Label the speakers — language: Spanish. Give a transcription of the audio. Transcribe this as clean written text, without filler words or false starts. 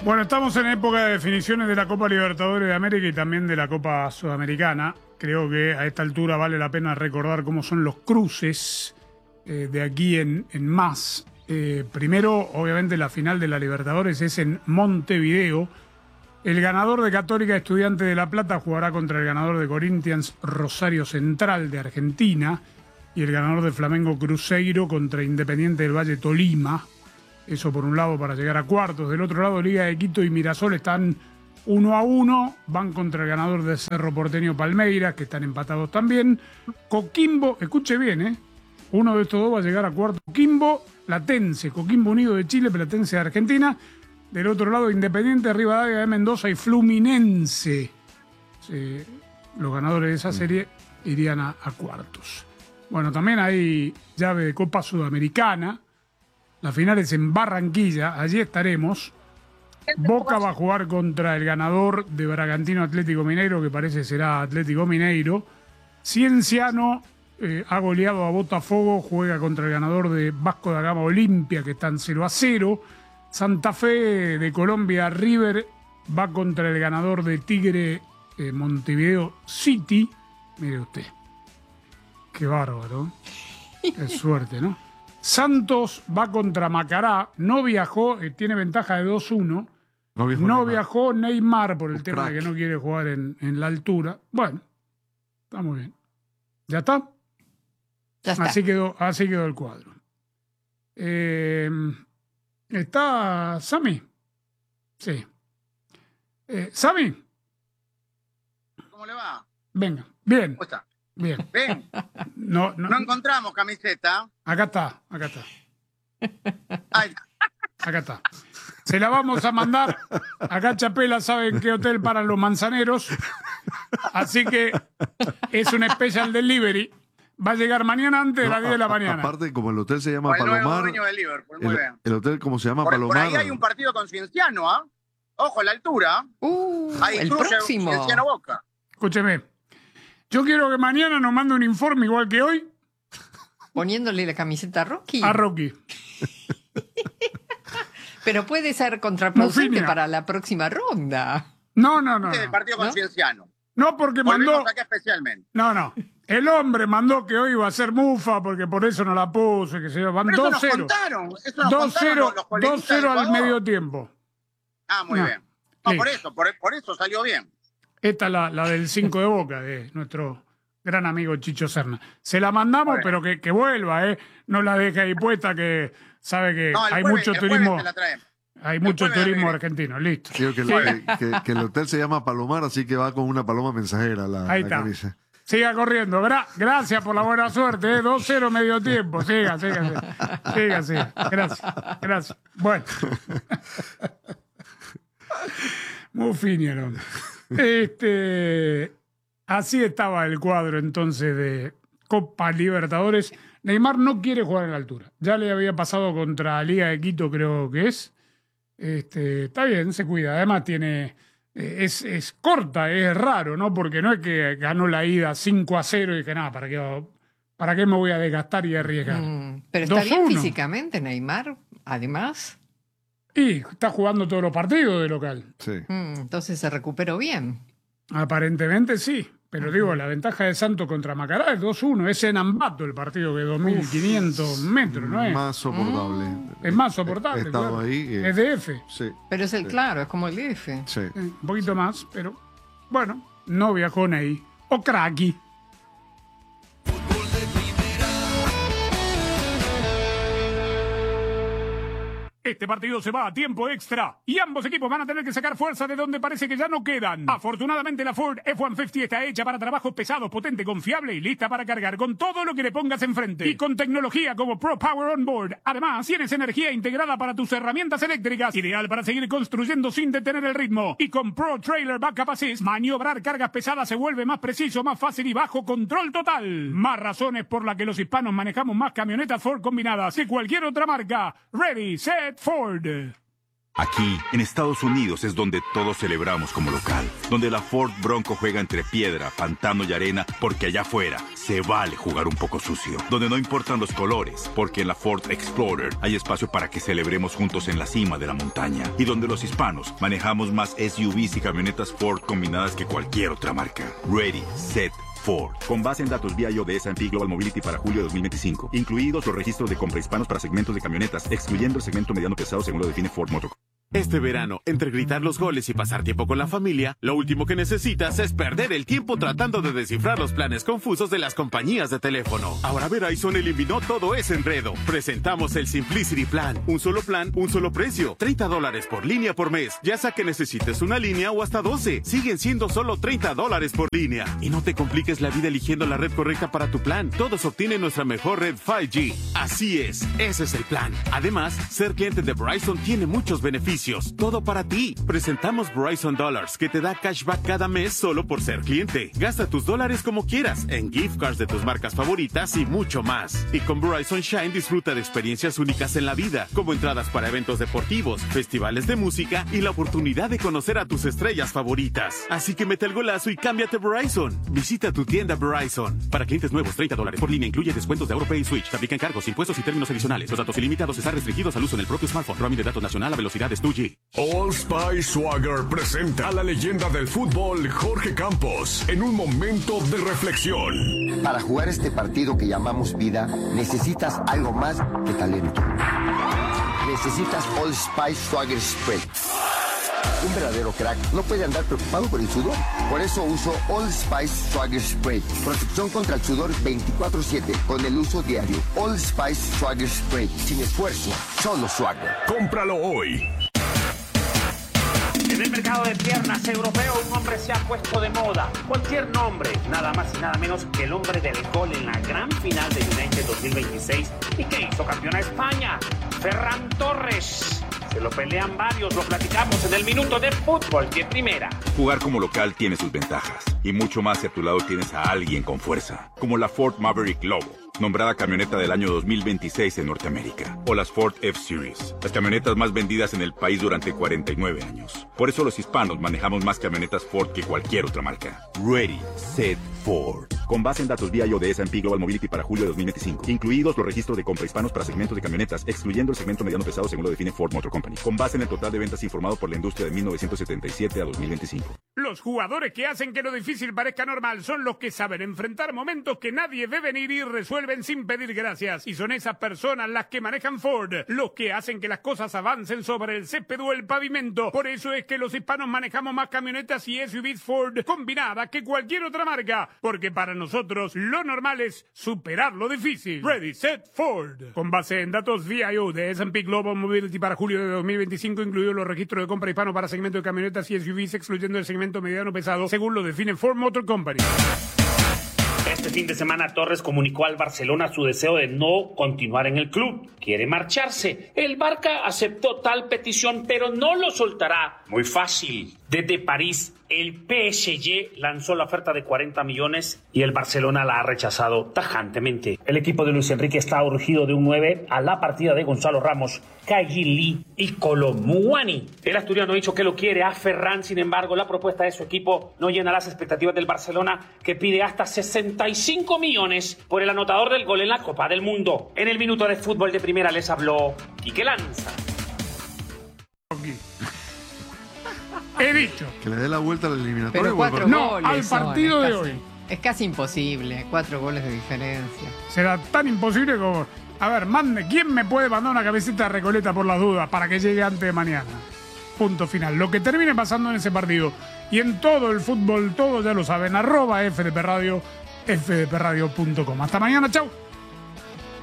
Speaker 1: Bueno, estamos en época de definiciones de la Copa Libertadores de América y también de la Copa Sudamericana. Creo que a esta altura vale la pena recordar cómo son los cruces de aquí en más. Primero, obviamente, la final de la Libertadores es en Montevideo. El ganador de Católica Estudiantes de La Plata jugará contra el ganador de Corinthians Rosario Central de Argentina y el ganador de Flamengo Cruzeiro contra Independiente del Valle Tolima. Eso por un lado para llegar a cuartos. Del otro lado, Liga de Quito y Mirasol están 1-1. Van contra el ganador de Cerro Porteño Palmeiras, que están empatados también. Coquimbo, escuche bien, uno de estos dos va a llegar a cuartos. Coquimbo, Platense, Coquimbo Unido de Chile, Platense de Argentina. Del otro lado, Independiente, Rivadavia de Mendoza y Fluminense. Los ganadores de esa serie irían a cuartos. Bueno, también hay llave de Copa Sudamericana. La final es en Barranquilla, allí estaremos. Boca va a jugar contra el ganador de Bragantino Atlético Mineiro, que parece será Atlético Mineiro. Cienciano ha goleado a Botafogo, juega contra el ganador de Vasco da Gama Olimpia, que están 0-0. Santa Fe de Colombia, River, va contra el ganador de Tigre Montevideo City. Mire usted, qué bárbaro, qué suerte, ¿no? Santos va contra Macará, no viajó, tiene ventaja de 2-1. No viajó Neymar por el tema de que no quiere jugar en la altura. Bueno, está muy bien. ¿Ya está?
Speaker 2: Ya está.
Speaker 1: Así quedó el cuadro. ¿Está Sami? Sí. ¿Sami?
Speaker 3: ¿Cómo le va?
Speaker 1: Venga, bien.
Speaker 3: ¿Cómo está?
Speaker 1: Bien.
Speaker 3: Ven,
Speaker 1: No
Speaker 3: encontramos camiseta.
Speaker 1: Acá está.
Speaker 3: Ay,
Speaker 1: Acá está. Se la vamos a mandar. Acá Chapela sabe en qué hotel paran los manzaneros. Así que es un special delivery. Va a llegar mañana antes de las 10 de la mañana.
Speaker 4: Aparte, como el hotel se llama
Speaker 3: el nuevo
Speaker 4: Palomar.
Speaker 3: dueño de Liverpool, muy bien.
Speaker 4: El hotel, como se llama
Speaker 3: Por
Speaker 4: Palomar.
Speaker 3: ahí hay un partido con Cienciano, ¿ah? Ojo, la altura. Ahí
Speaker 2: El
Speaker 3: cruce
Speaker 2: próximo.
Speaker 3: Cienciano Boca.
Speaker 1: Escúcheme. Yo quiero que mañana nos mande un informe igual que hoy
Speaker 2: Poniéndole la camiseta a Rocky.
Speaker 1: a Rocky.
Speaker 2: Pero puede ser contraproducente
Speaker 1: Mufinia.
Speaker 2: para la próxima ronda.
Speaker 1: No.
Speaker 3: El partido con
Speaker 2: ¿No?
Speaker 3: Cienciano.
Speaker 1: No, porque
Speaker 3: Volvemos
Speaker 1: mandó.
Speaker 3: acá especialmente.
Speaker 1: No. El hombre mandó que hoy iba a ser mufa porque por eso no la puso, que se yo. Van
Speaker 3: Pero eso nos
Speaker 1: 2-0.
Speaker 3: contaron. Eso nos contaron los coleguitas de
Speaker 1: 2-0 al
Speaker 3: Ecuador.
Speaker 1: medio tiempo.
Speaker 3: Ah, muy
Speaker 1: No.
Speaker 3: bien. No,
Speaker 1: Listo.
Speaker 3: por eso salió bien.
Speaker 1: Esta es la del 5 de Boca, de nuestro gran amigo Chicho Serna. Se la mandamos, pero que vuelva, No la deje ahí puesta, que sabe que
Speaker 3: No, el
Speaker 1: hay
Speaker 3: jueves-
Speaker 1: mucho
Speaker 3: el jueves
Speaker 1: turismo.
Speaker 3: te la traemos.
Speaker 1: Hay mucho
Speaker 3: jueves
Speaker 1: turismo
Speaker 3: viene.
Speaker 1: argentino, listo.
Speaker 4: Creo que el hotel se llama Palomar, así que va con una paloma mensajera la
Speaker 1: Ahí está.
Speaker 4: camisa.
Speaker 1: Siga corriendo. Gracias por la buena suerte, 2-0 medio tiempo. Siga. Gracias. Bueno. Muy fino, el hombre. Así estaba el cuadro entonces de Copa Libertadores. Neymar no quiere jugar en la altura. Ya le había pasado contra Liga de Quito, creo que es. Está bien, se cuida. Además tiene... Es corta, es raro, ¿no? Porque no es que ganó la ida 5-0 y dije, nada, ¿para qué me voy a desgastar y arriesgar?
Speaker 2: Pero está bien
Speaker 1: 2-1.
Speaker 2: físicamente, Neymar, además.
Speaker 1: Y está jugando todos los partidos de local.
Speaker 4: Sí.
Speaker 2: Entonces se recuperó bien.
Speaker 1: Aparentemente sí. Pero digo, la ventaja de Santos contra Macará es 2-1. Es en Ambato el partido, que es 2.500 metros, ¿no es?
Speaker 4: Más soportable.
Speaker 1: Es más soportable.
Speaker 4: He estado
Speaker 1: claro.
Speaker 4: ahí.
Speaker 1: Es de F.
Speaker 4: Sí.
Speaker 2: Pero es claro, es como el DF.
Speaker 4: Sí.
Speaker 1: Un poquito más, pero bueno, no viajó Ney. O Kraki. Este partido se va a tiempo extra y ambos equipos van a tener que sacar fuerza de donde parece que ya no quedan. Afortunadamente la Ford F-150 está hecha para trabajos pesados, potente, confiable y lista para cargar con todo lo que le pongas enfrente. Y con tecnología como Pro Power On Board. Además, tienes energía integrada para tus herramientas eléctricas, ideal para seguir construyendo sin detener el ritmo. Y con Pro Trailer Backup Assist, maniobrar cargas pesadas se vuelve más preciso, más fácil y bajo control total. Más razones por las que los hispanos manejamos más camionetas Ford combinadas que cualquier otra marca. Ready, set, Ford.
Speaker 5: Aquí, en Estados Unidos, es donde todos celebramos como local. Donde la Ford Bronco juega entre piedra, pantano y arena, porque allá afuera se vale jugar un poco sucio. Donde no importan los colores, porque en la Ford Explorer hay espacio para que celebremos juntos en la cima de la montaña. Y donde los hispanos manejamos más SUVs y camionetas Ford combinadas que cualquier otra marca. Ready, set, Ford. Con base en datos BIO de S&P Global Mobility para julio de 2025. Incluidos los registros de compra hispanos para segmentos de camionetas, excluyendo el segmento mediano pesado según lo define Ford Motor.
Speaker 6: Este verano, entre gritar los goles y pasar tiempo con la familia, lo último que necesitas es perder el tiempo tratando de descifrar los planes confusos de las compañías de teléfono. Ahora Verizon eliminó todo ese enredo. Presentamos el Simplicity Plan. Un solo plan, un solo precio. $30 por línea por mes. Ya sea que necesites una línea o hasta 12. Siguen siendo solo $30 por línea. Y no te compliques la vida eligiendo la red correcta para tu plan. Todos obtienen nuestra mejor red 5G. Así es, ese es el plan. Además, ser cliente de Verizon tiene muchos beneficios. Todo para ti. Presentamos Verizon Dollars, que te da cashback cada mes solo por ser cliente. Gasta tus dólares como quieras, en gift cards de tus marcas favoritas y mucho más. Y con Verizon Shine disfruta de experiencias únicas en la vida, como entradas para eventos deportivos, festivales de música y la oportunidad de conocer a tus estrellas favoritas. Así que mete el golazo y cámbiate a Verizon. Visita tu tienda Verizon. Para clientes nuevos, $30 por línea incluye descuentos de AutoPay y Switch. Se aplican cargos, impuestos y términos adicionales. Los datos ilimitados están restringidos al uso en el propio smartphone. Roaming de datos nacional a velocidades 2G.
Speaker 7: Old Spice Swagger presenta a la leyenda del fútbol Jorge Campos en un momento de reflexión.
Speaker 8: Para jugar este partido que llamamos vida, necesitas algo más que talento. Necesitas Old Spice Swagger Spray. Un verdadero crack no puede andar preocupado por el sudor. Por eso uso Old Spice Swagger Spray. Protección contra el sudor 24/7 con el uso diario. Old Spice Swagger Spray. Sin esfuerzo, solo Swagger.
Speaker 7: Cómpralo hoy.
Speaker 9: En el mercado de piernas europeo, un hombre se ha puesto de moda. Cualquier nombre, nada más y nada menos que el hombre del gol en la gran final de United 2026 y que hizo campeón a España, Ferran Torres. Se lo pelean varios, lo platicamos en el Minuto de Fútbol de Primera.
Speaker 5: Jugar como local tiene sus ventajas, y mucho más si a tu lado tienes a alguien con fuerza, como la Ford Maverick Lobo, nombrada camioneta del año 2026 en Norteamérica, o las Ford F-Series, las camionetas más vendidas en el país durante 49 años. Por eso los hispanos manejamos más camionetas Ford que cualquier otra marca. Ready, set, Ford. Con base en datos BIO de S&P Global Mobility para julio de 2025, incluidos los registros de compra hispanos para segmentos de camionetas, excluyendo el segmento mediano pesado según lo define Ford Motor Company, con base en el total de ventas informado por la industria de 1977 a 2025.
Speaker 1: Los jugadores que hacen que lo difícil parezca normal son los que saben enfrentar momentos que nadie ve venir y resuelven sin pedir gracias. Y son esas personas las que manejan Ford, los que hacen que las cosas avancen sobre el césped o el pavimento. Por eso es que los hispanos manejamos más camionetas y SUVs Ford combinadas que cualquier otra marca, porque para nosotros lo normal es superar lo difícil. Ready, set, Ford. Con base en datos VIO de S&P Global Mobility para julio de 2025, incluidos los registros de compra hispanos para segmento de camionetas y SUVs, excluyendo el segmento mediano pesado, según lo define Ford Motor Company.
Speaker 9: Este fin de semana Torres comunicó al Barcelona su deseo de no continuar en el club. Quiere marcharse. El Barça aceptó tal petición, pero no lo soltará. Muy fácil. Desde París, el PSG lanzó la oferta de 40 millones y el Barcelona la ha rechazado tajantemente. El equipo de Luis Enrique está urgido de un 9 a la partida de Gonzalo Ramos, Kayil Lee y Kolo Muani. El asturiano ha dicho que lo quiere a Ferran, sin embargo, la propuesta de su equipo no llena las expectativas del Barcelona, que pide hasta 65 millones por el anotador del gol en la Copa del Mundo. En el Minuto de Fútbol de Primera les habló Quique Lanza.
Speaker 1: He dicho.
Speaker 4: Que le dé la vuelta a la eliminatoria.
Speaker 2: Pero 4
Speaker 1: No,
Speaker 2: goles
Speaker 1: al partido
Speaker 2: son,
Speaker 1: de
Speaker 2: es casi-
Speaker 1: hoy.
Speaker 2: Es casi imposible, 4 goles de diferencia.
Speaker 1: Será tan imposible como... A ver, ¿quién me puede mandar una camiseta de Recoleta por las dudas para que llegue antes de mañana? Punto final. Lo que termine pasando en ese partido y en todo el fútbol, todos ya lo saben, @FDP Radio, fdpradio.com. Hasta mañana, chau.